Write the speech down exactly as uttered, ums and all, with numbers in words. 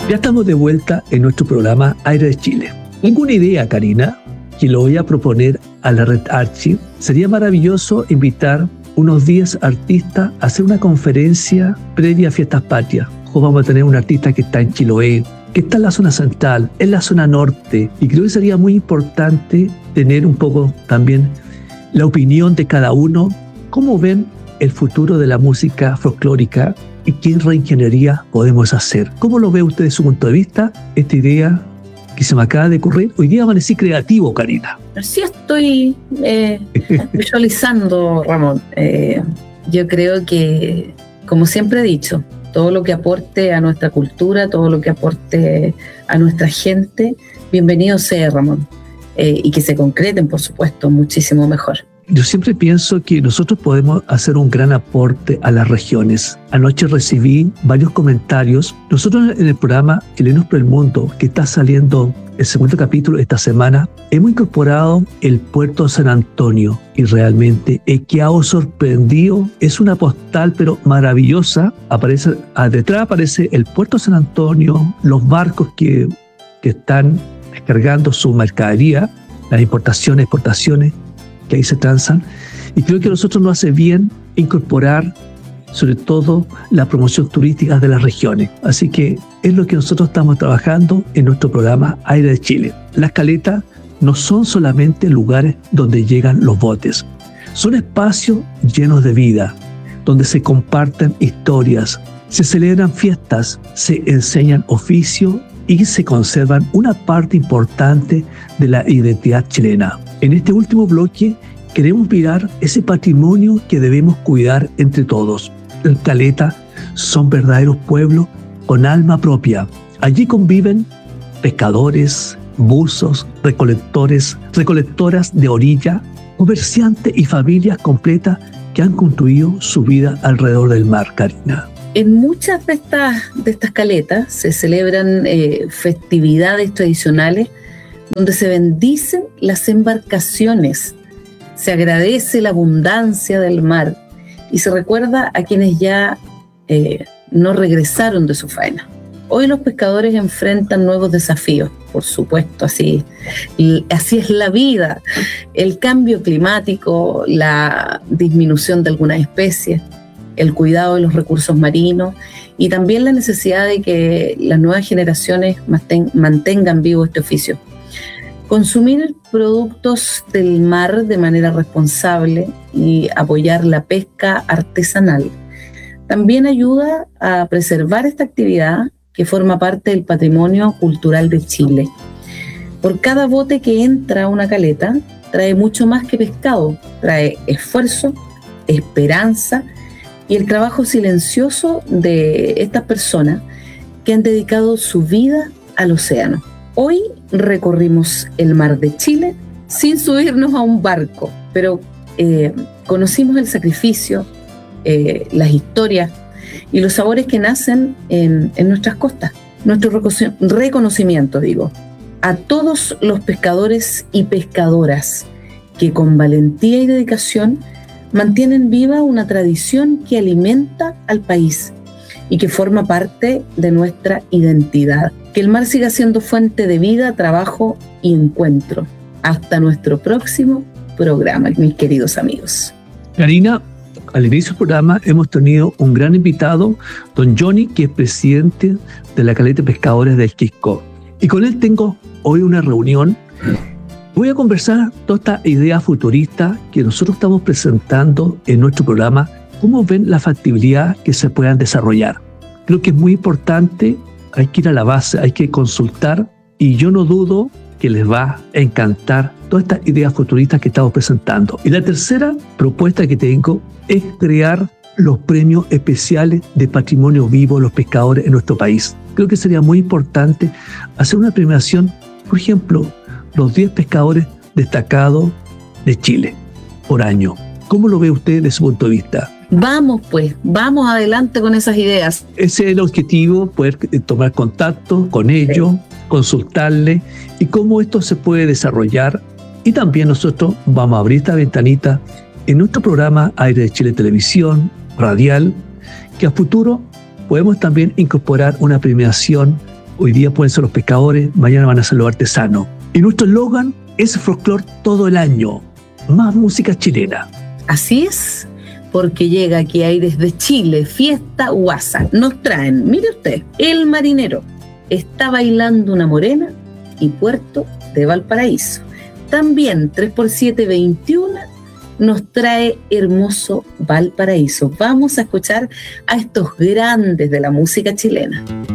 Ya estamos de vuelta en nuestro programa Aire de Chile. Tengo una idea, Karina, que lo voy a proponer a la Red Archive. Sería maravilloso invitar unos diez artistas a hacer una conferencia previa a Fiestas Patrias. O vamos a tener un artista que está en Chiloé, que está en la zona central, en la zona norte, y creo que sería muy importante tener un poco también la opinión de cada uno, cómo ven el futuro de la música folclórica y qué reingeniería podemos hacer. ¿Cómo lo ve usted desde su punto de vista esta idea que se me acaba de ocurrir? Hoy día amanecí creativo, Karina. Sí, estoy eh, visualizando, Ramón. Eh, yo creo que, como siempre he dicho, todo lo que aporte a nuestra cultura, todo lo que aporte a nuestra gente, bienvenido sea, Ramón. Eh, y que se concreten, por supuesto, muchísimo mejor. Yo siempre pienso que nosotros podemos hacer un gran aporte a las regiones. Anoche recibí varios comentarios. Nosotros en el programa Chilenos por el Mundo, que está saliendo el segundo capítulo esta semana, hemos incorporado el puerto de San Antonio y realmente he quedado sorprendido. Es una postal pero maravillosa. Aparece, detrás aparece el puerto de San Antonio, los barcos que, que están descargando su mercadería, las importaciones, exportaciones, que ahí se transan, y creo que a nosotros nos hace bien incorporar sobre todo la promoción turística de las regiones. Así que es lo que nosotros estamos trabajando en nuestro programa Aire de Chile. Las caletas no son solamente lugares donde llegan los botes, son espacios llenos de vida, donde se comparten historias, se celebran fiestas, se enseñan oficios y se conservan una parte importante de la identidad chilena. En este último bloque queremos mirar ese patrimonio que debemos cuidar entre todos. Las caletas son verdaderos pueblos con alma propia. Allí conviven pescadores, buzos, recolectores, recolectoras de orilla, comerciantes y familias completas que han construido su vida alrededor del mar, Karina. En muchas de estas, de estas caletas se celebran eh, festividades tradicionales donde se bendicen las embarcaciones, se agradece la abundancia del mar y se recuerda a quienes ya eh, no regresaron de su faena. Hoy los pescadores enfrentan nuevos desafíos, por supuesto, así, así es la vida, el cambio climático, la disminución de algunas especies, el cuidado de los recursos marinos y también la necesidad de que las nuevas generaciones mantengan vivo este oficio. Consumir productos del mar de manera responsable y apoyar la pesca artesanal también ayuda a preservar esta actividad que forma parte del patrimonio cultural de Chile. Por cada bote que entra a una caleta, trae mucho más que pescado, trae esfuerzo, esperanza y el trabajo silencioso de estas personas que han dedicado su vida al océano. Hoy recorrimos el mar de Chile sin subirnos a un barco, pero eh, conocimos el sacrificio, eh, las historias y los sabores que nacen en, en nuestras costas. Nuestro reconocimiento, digo, a todos los pescadores y pescadoras que con valentía y dedicación mantienen viva una tradición que alimenta al país y que forma parte de nuestra identidad. Que el mar siga siendo fuente de vida, trabajo y encuentro. Hasta nuestro próximo programa, mis queridos amigos. Karina, al inicio del programa hemos tenido un gran invitado, don Johnny, que es presidente de la Caleta de Pescadores del Quisco. Y con él tengo hoy una reunión. Voy a conversar toda esta idea futurista que nosotros estamos presentando en nuestro programa, cómo ven la factibilidad que se puedan desarrollar. Creo que es muy importante, hay que ir a la base, hay que consultar y yo no dudo que les va a encantar todas estas ideas futuristas que estamos presentando. Y la tercera propuesta que tengo es crear los premios especiales de patrimonio vivo de los pescadores en nuestro país. Creo que sería muy importante hacer una premiación, por ejemplo, los diez pescadores destacados de Chile por año. ¿Cómo lo ve usted desde su punto de vista? Vamos pues, vamos adelante con esas ideas. Ese es el objetivo, poder tomar contacto con ellos, sí. Consultarles y cómo esto se puede desarrollar. Y también nosotros vamos a abrir esta ventanita en nuestro programa Aire de Chile Televisión, Radial, que a futuro podemos también incorporar una premiación Hoy día pueden ser los pescadores, mañana van a ser los artesanos. Y nuestro eslogan es folclor todo el año, más música chilena. Así es, porque llega aquí ahí desde Chile, Fiesta Guasa. Nos traen, mire usted, El Marinero, Está bailando una morena y Puerto de Valparaíso. También tres por siete veintiuno nos trae Hermoso Valparaíso. Vamos a escuchar a estos grandes de la música chilena.